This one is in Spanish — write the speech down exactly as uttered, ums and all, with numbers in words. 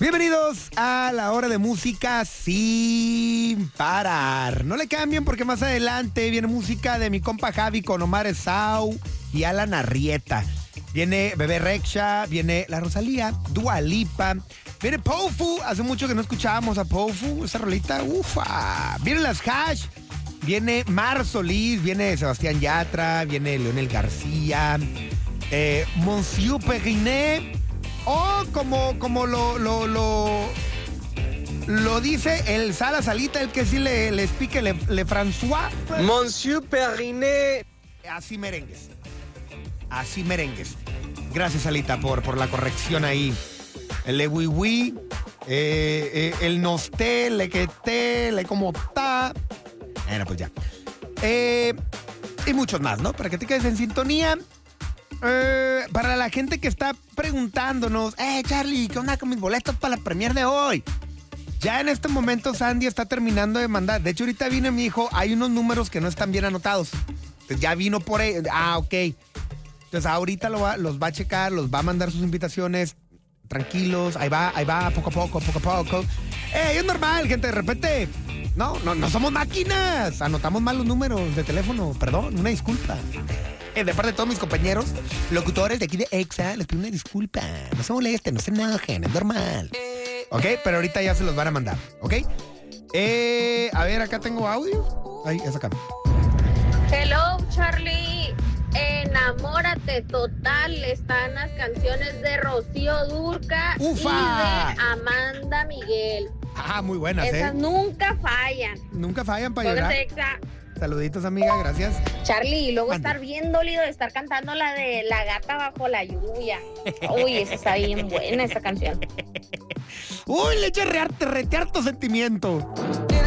Bienvenidos a la hora de música sin parar. No le cambien porque más adelante viene música de mi compa Javi con Omar Esau y Alan Arrieta. Viene Bebé Rexha, viene La Rosalía, Dua Lipa, viene Pofu. Hace mucho que no escuchábamos a Pofu, esa rolita, ufa. Vienen las Hash, viene Mar Solís, viene Sebastián Yatra, viene Leonel García, eh, Monsieur Periné. O como, como lo, lo, lo, lo dice el Sala Salita, el que sí le, le explique, le, le François. Monsieur Periné. Así merengues. Así merengues. Gracias, Salita, por, por la corrección ahí. El le oui oui, eh, eh, el nosté, le que te, le como ta. Bueno, pues ya. Eh, y muchos más, ¿no? Para que te quedes en sintonía. Eh, para la gente que está preguntándonos, eh, Charlie, ¿qué onda con mis boletos para la premier de hoy? Ya en este momento Sandy está terminando de mandar. De hecho, ahorita vino mi hijo, hay unos números que no están bien anotados. Entonces ya vino por ahí. Ah, ok. Entonces ahorita lo va, los va a checar, los va a mandar sus invitaciones. Tranquilos, ahí va, ahí va, poco a poco, poco a poco. Eh, es normal, gente, de repente. No, no, no somos máquinas. Anotamos mal los números de teléfono. Perdón, una disculpa. De parte de todos mis compañeros, locutores de aquí de Exa, les pido una disculpa. No se molesten, no se enojen, es normal. ¿Ok? Pero ahorita ya se los van a mandar, ¿ok? Eh, a ver, acá tengo audio. Ahí, es acá. Hello, Charlie. Enamórate total. Están las canciones de Rocío Dúrcal y de Amanda Miguel. Ah, muy buenas, Esas ¿eh? nunca fallan. Nunca fallan para llorar. Póngase Exa. Saluditos, amiga, gracias. Charlie, y luego Mande. estar bien dolido de estar cantando la de La Gata Bajo la Lluvia. Uy, esa está bien buena, esa canción. Uy, le eché rearte, retear tu sentimiento.